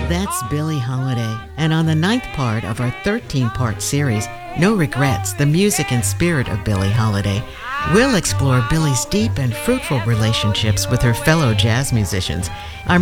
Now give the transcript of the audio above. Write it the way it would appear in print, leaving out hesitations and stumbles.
That's Billie Holiday. And on the 9th part of our 13-part series, No Regrets, the music and spirit of Billie Holiday, we'll explore Billie's deep and fruitful relationships with her fellow jazz musicians.